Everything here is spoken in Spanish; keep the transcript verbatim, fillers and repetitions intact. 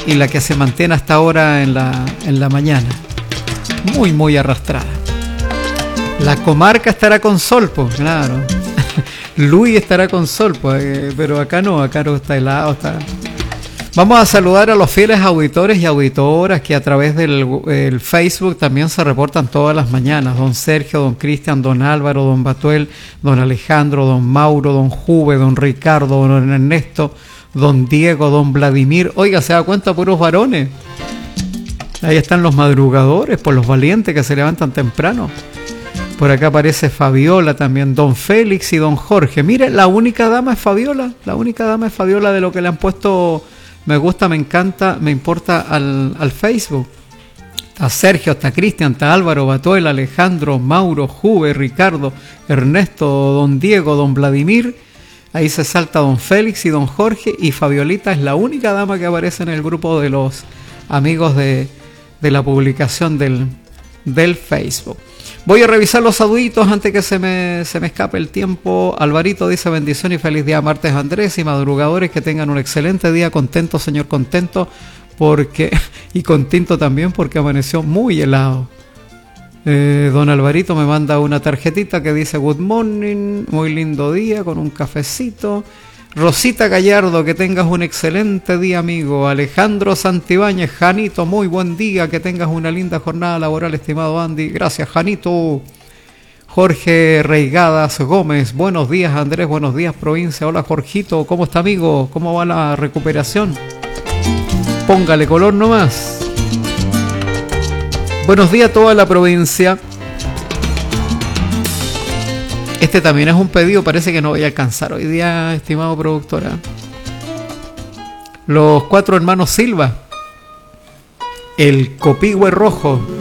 y la que se mantiene hasta ahora en la, en la mañana. Muy, muy arrastrada. La comarca estará con sol, pues, claro. Luis estará con sol, pues, eh, pero acá no, acá no está helado, está... Vamos a saludar a los fieles auditores y auditoras que a través del el Facebook también se reportan todas las mañanas. Don Sergio, don Cristian, don Álvaro, don Batuel, don Alejandro, don Mauro, don Juve, don Ricardo, don Ernesto, don Diego, don Vladimir. Oiga, ¿se da cuenta? Puros varones. Ahí están los madrugadores, por los valientes que se levantan temprano. Por acá aparece Fabiola también, don Félix y don Jorge. Mire, la única dama es Fabiola. La única dama es Fabiola de lo que le han puesto me gusta, me encanta, me importa al, al Facebook. Está Sergio, está Cristian, está Álvaro, Batuel, Alejandro, Mauro, Juve, Ricardo, Ernesto, don Diego, don Vladimir. Ahí se salta don Félix y don Jorge. Y Fabiolita es la única dama que aparece en el grupo de los amigos de, de la publicación del, del Facebook. Voy a revisar los saluditos antes que se me, se me escape el tiempo. Alvarito dice bendición y feliz día martes Andrés y madrugadores, que tengan un excelente día, contento señor, contento porque y contento también porque amaneció muy helado. Eh, don Alvarito me manda una tarjetita que dice good morning, muy lindo día con un cafecito. Rosita Gallardo, que tengas un excelente día, amigo. Alejandro Santibáñez, Janito, muy buen día, que tengas una linda jornada laboral, estimado Andy. Gracias, Janito. Jorge Reigadas Gómez, buenos días, Andrés, buenos días, provincia. Hola, Jorgito, ¿cómo está, amigo? ¿Cómo va la recuperación? Póngale color nomás. Buenos días a toda la provincia. Este también es un pedido, parece que no voy a alcanzar hoy día, estimado productora. Los cuatro hermanos Silva, el Copihue Rojo.